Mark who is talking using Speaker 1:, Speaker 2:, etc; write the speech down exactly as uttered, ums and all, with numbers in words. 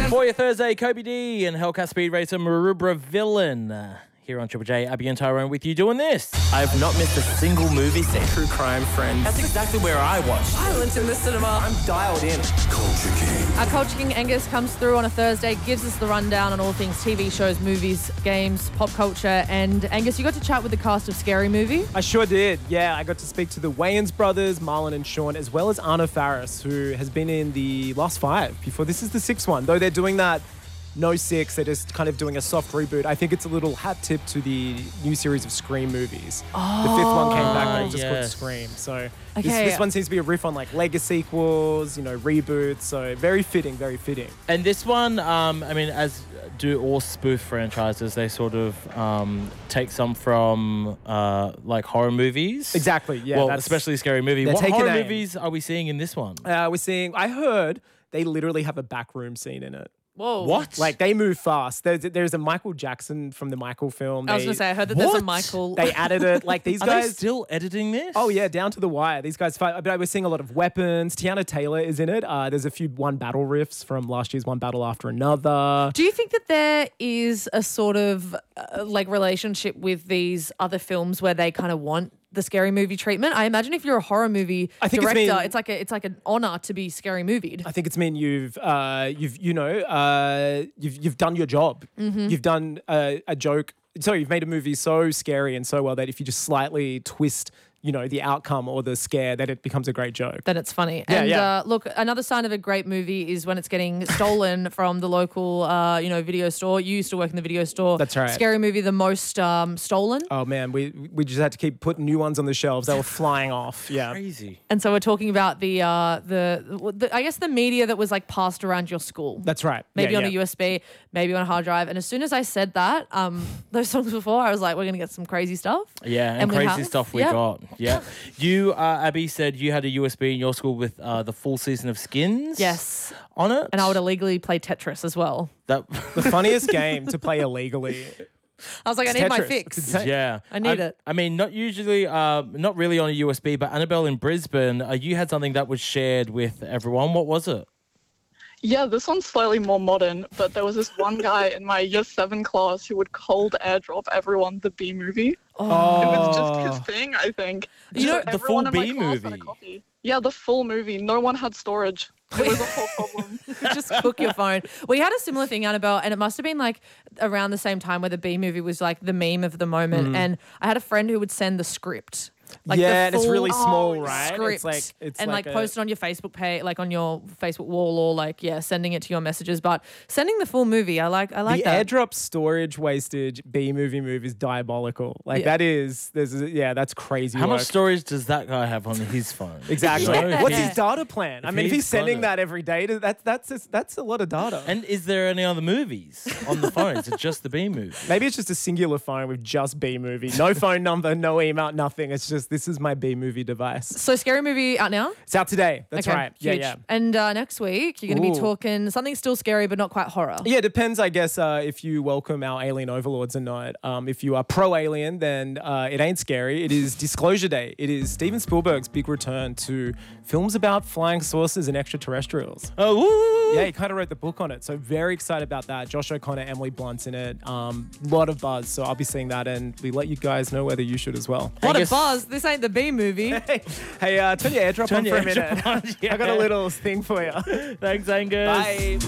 Speaker 1: For your Thursday, Kobe D and Hellcat Speed Racer Maroubra Villain. Uh, here on Triple J, Abby and Tyrone with you doing this.
Speaker 2: I've not missed a single movie since True Crime Friends. That's exactly where I watched.
Speaker 3: Violence in the cinema.
Speaker 2: I'm dialed in.
Speaker 4: Culture King.
Speaker 5: Our Culture King Angus comes through on a Thursday, gives us the rundown on all things T V shows, movies, games, pop culture. And Angus, you got to chat with the cast of Scary Movie.
Speaker 6: I sure did. Yeah, I got to speak to the Wayans brothers, Marlon and Sean, as well as Anna Faris, who has been in the last five before. This is the sixth one. Though they're doing that no six, they're just kind of doing a soft reboot. I think it's a little hat tip to the new series of Scream movies. Oh, the fifth one came back and it was just
Speaker 1: yes.
Speaker 6: called Scream. So
Speaker 5: Okay.
Speaker 6: this, this one seems to be a riff on like Lego sequels, you know, reboots. So very fitting, very fitting.
Speaker 1: And this one, um, I mean, as do all spoof franchises, they sort of um, take some from uh, like horror movies.
Speaker 6: Exactly, yeah.
Speaker 1: Well,
Speaker 6: that's-
Speaker 1: especially Scary Movie.
Speaker 6: they're
Speaker 1: What
Speaker 6: taking
Speaker 1: horror
Speaker 6: aim.
Speaker 1: movies are we seeing in this one?
Speaker 6: Uh, we're seeing, I heard they literally have a backroom scene in it.
Speaker 5: Whoa.
Speaker 1: What?
Speaker 6: Like they move fast. There's, there's a Michael Jackson from the Michael film.
Speaker 5: I was
Speaker 6: They-
Speaker 5: going to say, I heard that there's
Speaker 1: What?
Speaker 5: a Michael.
Speaker 6: They added it. Like these
Speaker 1: Are
Speaker 6: guys.
Speaker 1: they still editing this?
Speaker 6: Oh yeah, down to the wire. These guys fight. But we're seeing a lot of weapons. Tiana Taylor is in it. Uh, there's a few one battle riffs from last year's One Battle After Another.
Speaker 5: Do you think that there is a sort of uh, like relationship with these other films where they kind of want the Scary Movie treatment? I imagine if you're a horror movie
Speaker 6: I think it's
Speaker 5: director,
Speaker 6: been-
Speaker 5: it's, like a, it's like an honor to be Scary Movied.
Speaker 6: I think it's mean you've uh, you've you know uh, you've you've done your job.
Speaker 5: Mm-hmm.
Speaker 6: You've done a, a joke. So you've made a movie so scary and so well that if you just slightly twist, you know, the outcome or the scare, that it becomes a great joke.
Speaker 5: Then it's funny.
Speaker 6: Yeah,
Speaker 5: and
Speaker 6: yeah.
Speaker 5: Uh, look, another sign of a great movie is when it's getting stolen from the local, uh, you know, video store. You used to work in the video store.
Speaker 6: That's right.
Speaker 5: Scary Movie, the most um, stolen.
Speaker 6: Oh man, we we just had to keep putting new ones on the shelves. They were flying off. Yeah.
Speaker 1: Crazy.
Speaker 5: And so we're talking about the, uh, the, the, I guess the media that was like passed around your school.
Speaker 6: That's right.
Speaker 5: Maybe
Speaker 6: Yeah,
Speaker 5: on
Speaker 6: yeah.
Speaker 5: a U S B, maybe on a hard drive. And as soon as I said that, um, those songs before, I was like, we're going to get some crazy stuff.
Speaker 1: Yeah, and,
Speaker 5: And we
Speaker 1: crazy
Speaker 5: have.
Speaker 1: stuff we
Speaker 5: Yeah.
Speaker 1: got. Yeah. You, uh, Abby, said you had a U S B in your school with uh, the full season of Skins
Speaker 5: Yes.
Speaker 1: on it.
Speaker 5: And I would illegally play Tetris as well.
Speaker 1: That,
Speaker 6: The funniest game to play illegally.
Speaker 5: I was like, I
Speaker 6: It's
Speaker 5: need my
Speaker 6: Tetris.
Speaker 5: fix.
Speaker 6: It's insane.
Speaker 1: yeah.
Speaker 5: I need
Speaker 1: I,
Speaker 5: it.
Speaker 1: I mean, not usually, uh, not really on a U S B, but Annabelle in Brisbane, uh, you had something that was shared with everyone. What was it?
Speaker 7: Yeah, this one's slightly more modern, but there was this one guy in my year seven class who would cold airdrop everyone the B movie.
Speaker 6: Oh.
Speaker 7: It was just his thing, I think.
Speaker 1: You know,
Speaker 7: Just
Speaker 1: the
Speaker 7: everyone
Speaker 1: full
Speaker 7: in my
Speaker 1: B
Speaker 7: class had a
Speaker 1: movie?
Speaker 7: copy. Yeah, the full movie. No one had storage. It was a whole problem.
Speaker 5: Just cook your phone. We had a similar thing, Annabelle, and it must have been like around the same time where the B movie was like the meme of the moment. And I had a friend who would send the script. Like the
Speaker 6: yeah, and it's
Speaker 5: full
Speaker 6: really small,
Speaker 7: Oh,
Speaker 6: right?
Speaker 5: Script,
Speaker 6: It's like it's
Speaker 5: and like,
Speaker 6: a-
Speaker 5: post it on your Facebook page, like on your Facebook wall, or like yeah, sending it to your messages. But sending the full movie, I like. I like
Speaker 6: the
Speaker 5: that.
Speaker 6: airdrop storage wastage B movie move is diabolical. Like
Speaker 5: Yeah.
Speaker 6: that is there's a- yeah, that's crazy.
Speaker 1: How
Speaker 6: work.
Speaker 1: much storage does that guy have on his phone?
Speaker 6: Exactly.
Speaker 5: Yeah.
Speaker 6: What's his data plan? I
Speaker 1: If
Speaker 6: mean, if
Speaker 1: he's
Speaker 6: he's sending
Speaker 1: got it.
Speaker 6: that every day, that's that's just, that's a lot of data.
Speaker 1: And is there any other movies on the phone? Is it just the B movie?
Speaker 6: Maybe it's just a singular phone with just B movie, no phone number, no email, nothing. It's just this is my B movie device.
Speaker 5: So Scary Movie out now.
Speaker 6: It's out today. That's
Speaker 5: Okay,
Speaker 6: right.
Speaker 5: huge.
Speaker 6: Yeah, yeah.
Speaker 5: And uh, next week you're going to be
Speaker 6: Ooh.
Speaker 5: talking something still scary but not quite horror.
Speaker 6: Yeah, it depends, I guess, uh, if you welcome our alien overlords or not. Um, if you are pro-alien, then uh, it ain't scary. It is Disclosure Day. It is Steven Spielberg's big return to films about flying saucers and extraterrestrials.
Speaker 1: Oh, woo!
Speaker 6: Yeah, he kind of wrote the book on it. So very excited about that. Josh O'Connor, Emily Blunt's in it. Um, lot of buzz. So I'll be seeing that and we let you guys know whether you should as well.
Speaker 5: What
Speaker 1: Angus-
Speaker 5: a buzz! This ain't the B movie.
Speaker 6: Hey, hey uh, turn your airdrop
Speaker 1: Turn
Speaker 6: on
Speaker 1: your
Speaker 6: for a minute.
Speaker 1: airdrop on,
Speaker 6: I got
Speaker 1: yeah.
Speaker 6: a little thing for you.
Speaker 1: Thanks, Angus.
Speaker 6: Bye.